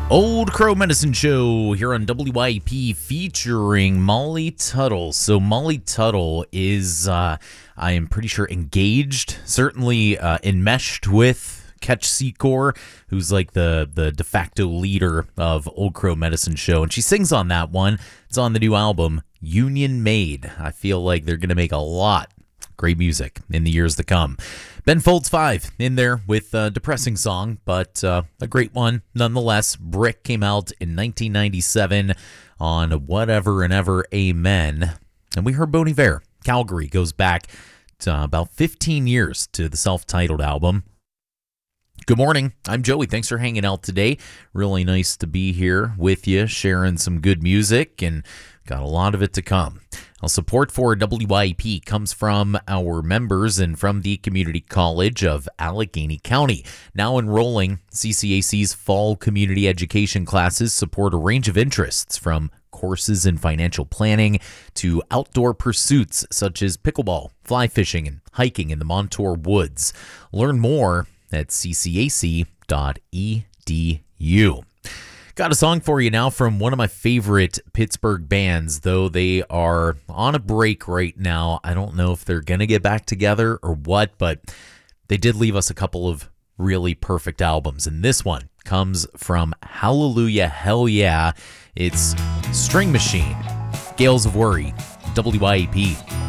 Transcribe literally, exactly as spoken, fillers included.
Old Crow Medicine Show here on W I P featuring Molly Tuttle. So Molly Tuttle is, uh, I am pretty sure, engaged, certainly uh, enmeshed with Ketch Secor, who's like the, the de facto leader of Old Crow Medicine Show. And she sings on that one. It's on the new album, Union Made. I feel like they're going to make a lot great music in the years to come. Ben Folds five in there with a depressing song, but uh, a great one nonetheless. Brick came out in nineteen ninety-seven on Whatever and Ever Amen. And we heard Bon Iver. Calgary goes back to uh, about fifteen years to the self-titled album. Good morning. I'm Joey. Thanks for hanging out today. Really nice to be here with you, sharing some good music, and got a lot of it to come. Now, support for W I P comes from our members and from the Community College of Allegheny County. Now enrolling, C C A C's fall community education classes support a range of interests, from courses in financial planning to outdoor pursuits such as pickleball, fly fishing, and hiking in the Montour Woods. Learn more at c c a c dot e d u. Got a song for you now from one of my favorite Pittsburgh bands, though they are on a break right now. I don't know if they're going to get back together or what, but they did leave us a couple of really perfect albums. And this one comes from Hallelujah Hell Yeah. It's String Machine, Gales of Worry, W I A P.